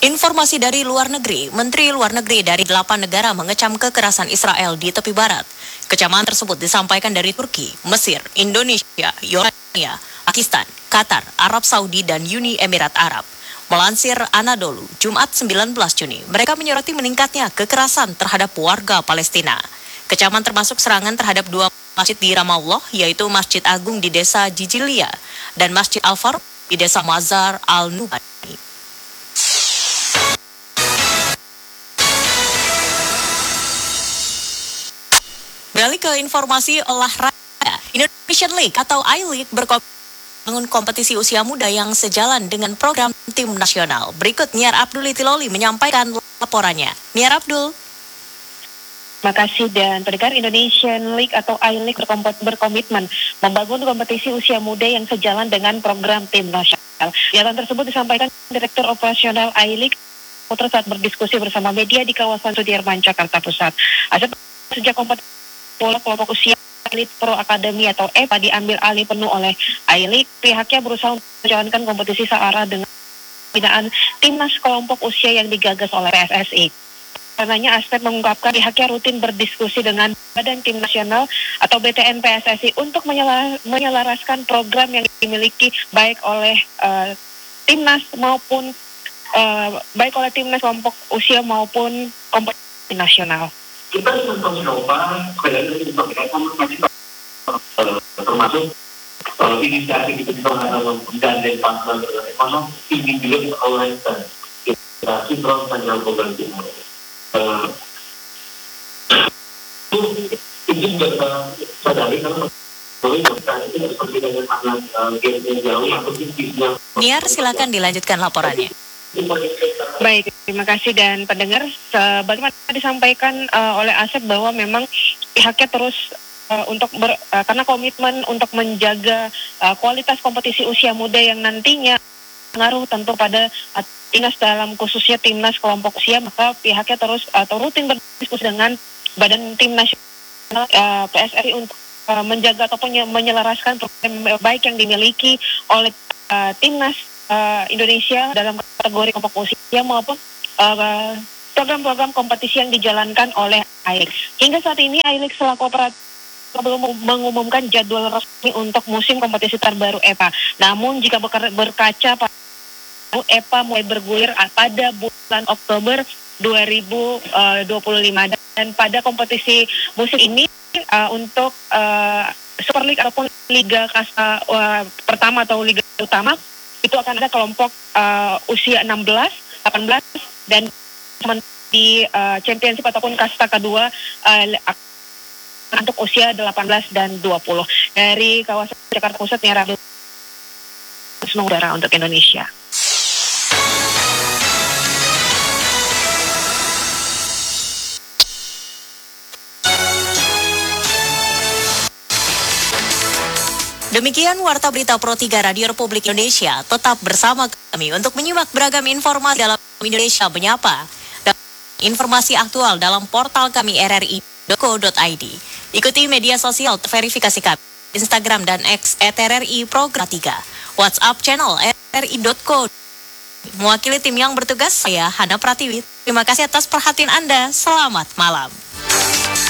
Informasi dari luar negeri, Menteri Luar Negeri dari 8 negara mengecam kekerasan Israel di tepi barat. Kecaman tersebut disampaikan dari Turki, Mesir, Indonesia, Yordania, Pakistan, Qatar, Arab Saudi, dan Uni Emirat Arab. Melansir Anadolu, Jumat 19 Juni, mereka menyoroti meningkatnya kekerasan terhadap warga Palestina. Kecaman termasuk serangan terhadap dua masjid di Ramallah, yaitu Masjid Agung di desa Jijilia dan Masjid Al-Faruq di desa Mazar Al-Nubani. Beralih ke informasi olahraga, Indonesian League atau I-League bangun kompetisi usia muda yang sejalan dengan program tim nasional. Berikut Niar Abdul Itiloli menyampaikan laporannya. Niar Abdul. Terima kasih. Dan pendengar, Indonesian League atau I-League berkomitmen membangun kompetisi usia muda yang sejalan dengan program tim nasional. Pernyataan tersebut disampaikan Direktur Operasional I-League Putra saat berdiskusi bersama media di kawasan Sudirman, Jakarta Pusat. Sejak kompetisi bola kelompok usia Elite Pro Academy atau EPA diambil alih penuh oleh I-League, pihaknya berusaha menjalankan kompetisi searah dengan pembinaan timnas kelompok usia yang digagas oleh PSSI. Karenanya Aspet mengungkapkan pihaknya rutin berdiskusi dengan Badan Tim Nasional atau BTN PSSI untuk menyelaraskan program yang dimiliki baik oleh timnas maupun baik oleh timnas kelompok usia maupun kompetisi nasional. Kita mencoba termasuk inisiatif itu dan pangkalan ekonomi ingin juga diolahkan integrasi drone dan program timur. Itu juga kita sadari karena Niar, silakan dilanjutkan laporannya. Baik, terima kasih. Dan pendengar, sebagaimana disampaikan oleh Asep bahwa memang pihaknya terus karena komitmen untuk menjaga kualitas kompetisi usia muda yang nantinya pengaruh tentu pada timnas dalam khususnya timnas kelompok usia, maka pihaknya terus atau rutin berdiskusi dengan Badan Tim Nasional PSRI untuk menjaga ataupun menyelaraskan program baik yang dimiliki oleh timnas Indonesia dalam kategori kelompok usia maupun program-program kompetisi yang dijalankan oleh I-League. Hingga saat ini I-League selaku operator belum mengumumkan jadwal resmi untuk musim kompetisi terbaru EPA. Namun jika berkaca pada EPA mulai bergulir pada bulan Oktober 2025 dan pada kompetisi musim ini untuk Super League ataupun Liga Kasta pertama atau Liga Utama itu akan ada kelompok usia 16, 18 dan di championship ataupun kasta kedua untuk usia 18 dan 20. Dari kawasan Jakarta Pusat, Niar Abdul, semua udara untuk Indonesia. Demikian Warta Berita Pro 3 Radio Republik Indonesia. Tetap bersama kami untuk menyimak beragam informasi dalam Indonesia Menyapa. Dan informasi aktual dalam portal kami rri.co.id. Ikuti media sosial verifikasi kami, Instagram dan X @RRI Program 3. WhatsApp channel rri.co. Mewakili tim yang bertugas, saya Hana Pratiwi. Terima kasih atas perhatian Anda. Selamat malam.